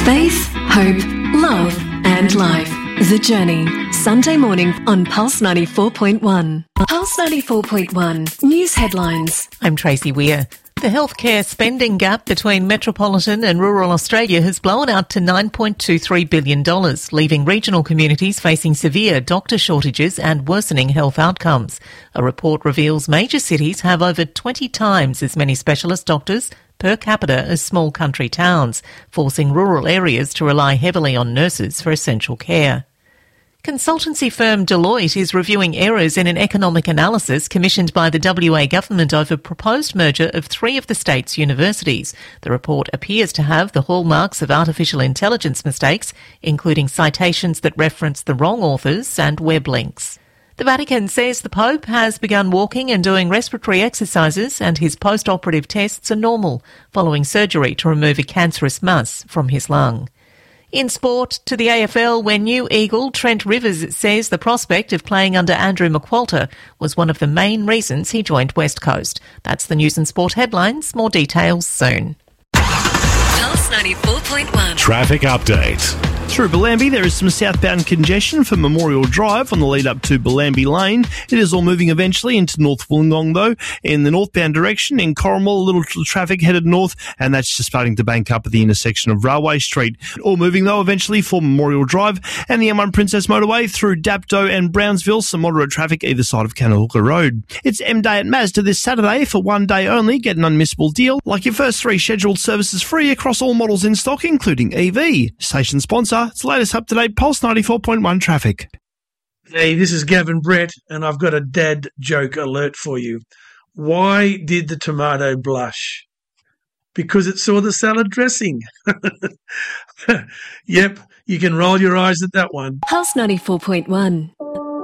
Faith, hope, love and life. The Journey. Sunday morning on Pulse 94.1. Pulse 94.1. News headlines. I'm Tracy Weir. The healthcare spending gap between metropolitan and rural Australia has blown out to $9.23 billion, leaving regional communities facing severe doctor shortages and worsening health outcomes. A report reveals major cities have over 20 times as many specialist doctors per capita as small country towns, forcing rural areas to rely heavily on nurses for essential care. Consultancy firm Deloitte is reviewing errors in an economic analysis commissioned by the WA government over proposed merger of 3 of the state's universities. The report appears to have the hallmarks of artificial intelligence mistakes, including citations that reference the wrong authors and web links. The Vatican says the Pope has begun walking and doing respiratory exercises, and his post-operative tests are normal, following surgery to remove a cancerous mass from his lung. In sport, to the AFL, where new Eagle Trent Rivers says the prospect of playing under Andrew McQualter was one of the main reasons he joined West Coast. That's the news and sport headlines. More details soon. Pulse 94.1. Traffic update. Through Bellambi, there is some southbound congestion for Memorial Drive on the lead up to Bellambi Lane. It is all moving eventually into North Wollongong, though. In the northbound direction, in Corrimal, a little traffic headed north, and that's just starting to bank up at the intersection of Railway Street. All moving, though, eventually for Memorial Drive and the M1 Princess Motorway through Dapto and Brownsville, some moderate traffic either side of Cannahooka Road. It's M-Day at Mazda this Saturday for one day only. Get an unmissable deal, like your first 3 scheduled services free across all models in stock, including EV. Station sponsor. It's the latest up-to-date Pulse 94.1 traffic. Hey, this is Gavin Brett, and I've got a dad joke alert for you. Why did the tomato blush? Because it saw the salad dressing. Yep, you can roll your eyes at that one. Pulse 94.1.